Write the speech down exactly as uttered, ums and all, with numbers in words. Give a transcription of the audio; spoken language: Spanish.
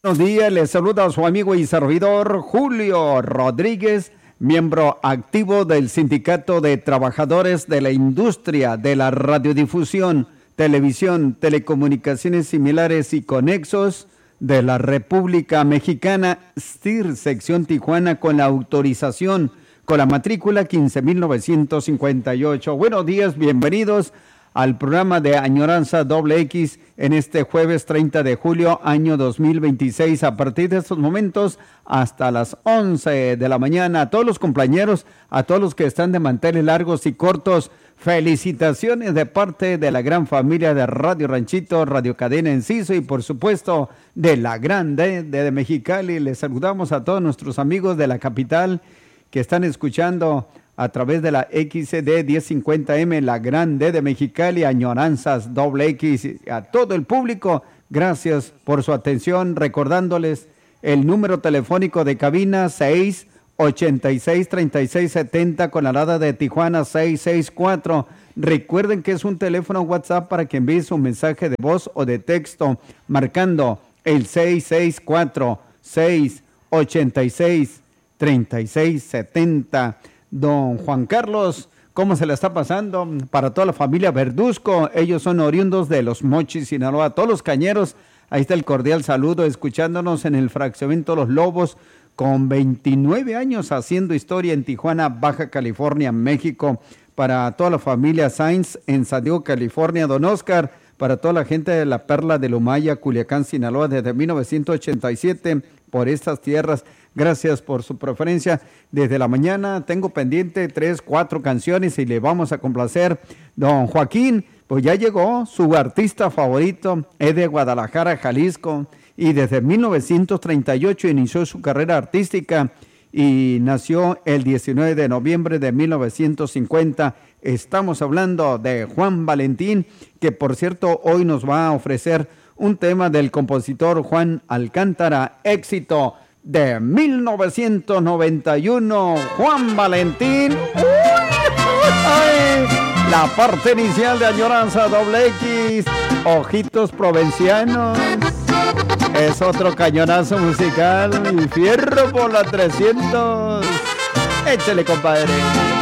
Buenos días, les saluda a su amigo y servidor Julio Rodríguez, miembro activo del Sindicato de Trabajadores de la Industria de la Radiodifusión, Televisión, Telecomunicaciones Similares y Conexos de la República Mexicana, S T I R, sección Tijuana, con la autorización, con la matrícula quince mil novecientos cincuenta y ocho. Buenos días, bienvenidos al programa de Añoranza Doble X en este jueves treinta de julio, año dos mil veintiséis. A partir de estos momentos hasta las once de la mañana, a todos los compañeros, a todos los que están de manteles largos y cortos, felicitaciones de parte de la gran familia de Radio Ranchito, Radio Cadena Enciso y por supuesto de la Grande de Mexicali. Les saludamos a todos nuestros amigos de la capital que están escuchando a través de la X C D diez cincuenta M, la Grande de Mexicali, Añoranzas Doble X, a todo el público, gracias por su atención, recordándoles el número telefónico de cabina seis ochenta y seis, treinta y seis setenta con la alada de Tijuana seis seis cuatro. Recuerden que es un teléfono WhatsApp para que envíe su mensaje de voz o de texto, marcando el seis seis cuatro, seis ochenta y seis, treinta y seis setenta. Don Juan Carlos, ¿cómo se le está pasando? Para toda la familia Verduzco, ellos son oriundos de Los Mochis, Sinaloa. Todos los cañeros, ahí está el cordial saludo, escuchándonos en el fraccionamiento Los Lobos, con veintinueve años haciendo historia en Tijuana, Baja California, México. Para toda la familia Sainz en San Diego, California. Don Oscar, para toda la gente de la Perla de Lumaya, Culiacán, Sinaloa, desde mil novecientos ochenta y siete, por estas tierras. Gracias por su preferencia. Desde la mañana tengo pendiente tres, cuatro canciones y le vamos a complacer. Don Joaquín, pues ya llegó su artista favorito, es de Guadalajara, Jalisco, y desde mil novecientos treinta y ocho inició su carrera artística y nació el diecinueve de noviembre de mil novecientos cincuenta. Estamos hablando de Juan Valentín, que por cierto hoy nos va a ofrecer un tema del compositor Juan Alcántara, éxito de mil novecientos noventa y uno, Juan Valentín. ¡Uy! ¡Ay! La parte inicial de Añoranza Doble X, Ojitos Provincianos. Es otro cañonazo musical, y fierro por la trescientos. Échale, compadre.